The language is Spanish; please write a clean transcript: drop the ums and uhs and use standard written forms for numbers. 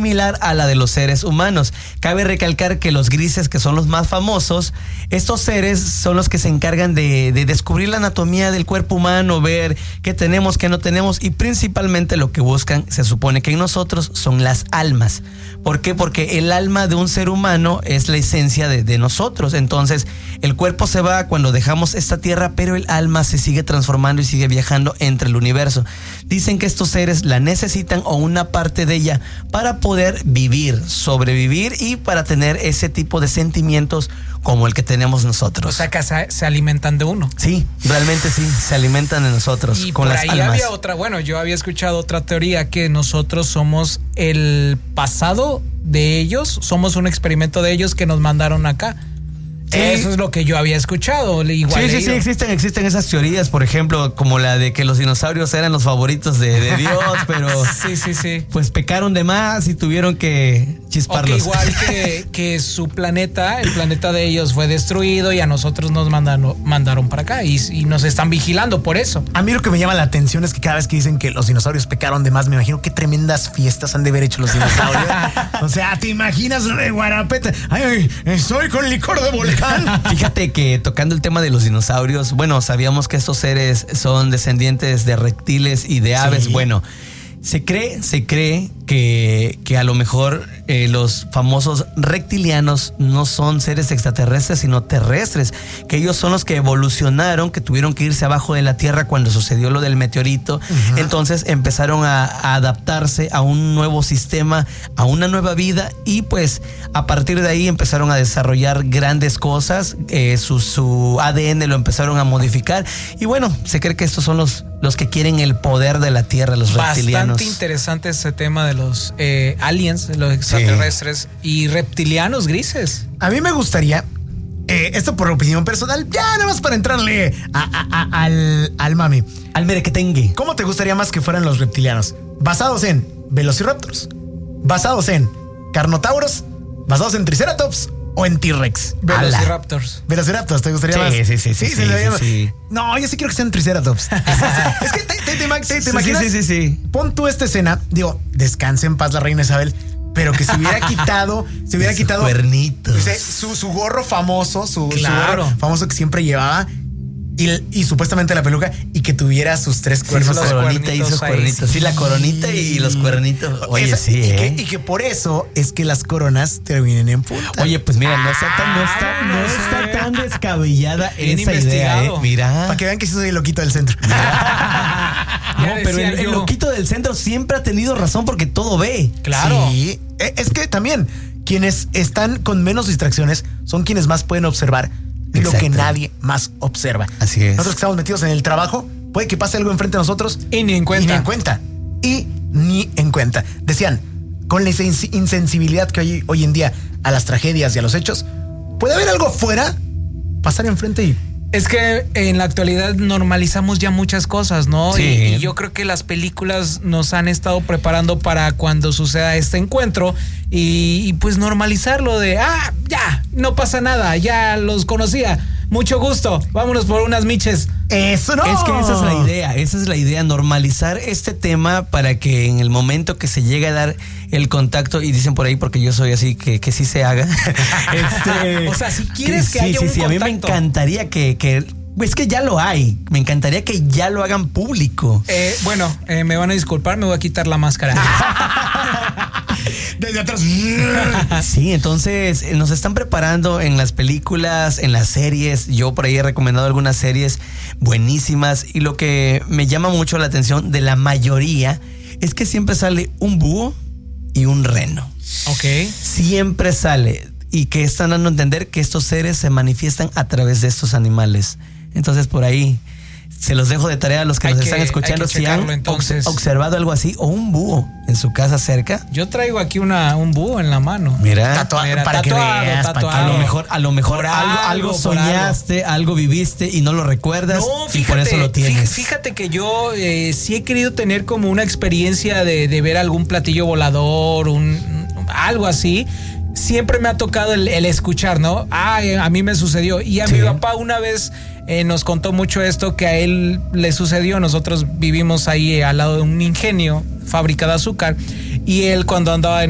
similar a la de los seres humanos. Cabe recalcar que los grises, que son los más famosos, estos seres son los que se encargan de descubrir la anatomía del cuerpo humano, ver qué tenemos, qué no tenemos, y principalmente lo que buscan, se supone que en nosotros, son las almas. ¿Por qué? Porque el alma de un ser humano es la esencia de nosotros. Entonces, el cuerpo se va cuando dejamos esta tierra, pero el alma se sigue transformando y sigue viajando entre el universo. Dicen que estos seres la necesitan, o una parte de ella, para poder vivir, sobrevivir, y para tener ese tipo de sentimientos como el que tenemos nosotros. O sea, que se alimentan de uno. Sí, realmente sí, se alimentan de nosotros. Y con por las ahí almas. había otra, bueno, yo había escuchado otra teoría, que nosotros somos el pasado de ellos, somos un experimento de ellos que nos mandaron acá. Sí. Eso es lo que yo había escuchado. Igual sí, existen esas teorías, por ejemplo, como la de que los dinosaurios eran los favoritos de Dios, pero sí. Pues pecaron de más y tuvieron que chisparlos. O que igual que su planeta, el planeta de ellos fue destruido, y a nosotros nos mandaron para acá y nos están vigilando por eso. A mí lo que me llama la atención es que cada vez que dicen que los dinosaurios pecaron de más, me imagino qué tremendas fiestas han de haber hecho los dinosaurios. O sea, ¿te imaginas de Guarapeta? Ay, estoy con licor de volcán. Fíjate que, tocando el tema de los dinosaurios, bueno, sabíamos que estos seres son descendientes de reptiles y de aves. Sí. Bueno, se cree que a lo mejor los famosos reptilianos no son seres extraterrestres, sino terrestres, que ellos son los que evolucionaron, que tuvieron que irse abajo de la tierra cuando sucedió lo del meteorito. Uh-huh. Entonces empezaron a adaptarse a un nuevo sistema, a una nueva vida, y pues a partir de ahí empezaron a desarrollar grandes cosas. Su ADN lo empezaron a modificar, y bueno, se cree que estos son los que quieren el poder de la tierra, los reptilianos. Bastante interesante este tema de los aliens, los extraterrestres, sí, y reptilianos grises. A mí me gustaría, esto por opinión personal, ya nada más para entrarle al mami, al merequetengue. ¿Cómo te gustaría más que fueran los reptilianos? ¿Basados en velociraptors? ¿Basados en carnotauros? ¿Basados en triceratops? ¿O en T-Rex? Velociraptors. Velociraptors, ¿te gustaría más? Sí. No, yo sí quiero que sean triceratops. Es que te imaginas. Sí. Pon tú esta escena, digo, descanse en paz la reina Isabel, pero que se hubiera quitado cuernitos. Su gorro famoso, su gorro claro, famoso que siempre llevaba. Y supuestamente la peluca, y que tuviera sus tres cuernos. Sí, sus cuernitos. Sí, la coronita y los cuernitos. Oye, y que por eso es que las coronas terminen en punta. Oye, pues mira, no está tan descabellada esa idea, Mira. Para que vean que sí soy el loquito del centro. No, pero el loquito del centro siempre ha tenido razón, porque todo ve. Claro. Sí. Es que también quienes están con menos distracciones son quienes más pueden observar. Exacto. Lo que nadie más observa. Así es. Nosotros que estamos metidos en el trabajo, puede que pase algo enfrente de nosotros y ni en cuenta. Decían, con la insensibilidad que hay hoy en día a las tragedias y a los hechos, puede haber algo afuera, pasar enfrente y... Es que en la actualidad normalizamos ya muchas cosas, ¿no? Sí. Y yo creo que las películas nos han estado preparando para cuando suceda este encuentro y pues normalizarlo de, ya, no pasa nada, ya los conocía, mucho gusto, vámonos por unas miches. Eso no. Es que esa es la idea, normalizar este tema para que en el momento que se llegue a dar el contacto, y dicen por ahí, porque yo soy así, que sí se haga. O sea, si quieres que haya un contacto. A mí me encantaría que es que ya lo hay. Me encantaría que ya lo hagan público. Me van a disculpar, me voy a quitar la máscara. Desde atrás. Sí, entonces nos están preparando en las películas, en las series. Yo por ahí he recomendado algunas series buenísimas, y lo que me llama mucho la atención de la mayoría es que siempre sale un búho y un reno. Ok. Siempre sale, y que están dando a entender que estos seres se manifiestan a través de estos animales. Entonces por ahí se los dejo de tarea a los que nos están escuchando, si han observado algo así, o un búho en su casa cerca. Yo traigo aquí un búho en la mano. Mira, para que veas, a lo mejor algo soñaste, algo viviste y no lo recuerdas, y por eso lo tienes. Fíjate que yo sí he querido tener como una experiencia de ver algún platillo volador, algo así. Siempre me ha tocado el escuchar, ¿no? A mí me sucedió. Y a mi papá una vez nos contó mucho esto, que a él le sucedió. Nosotros vivimos ahí al lado de un ingenio, fábrica de azúcar, y él, cuando andaba en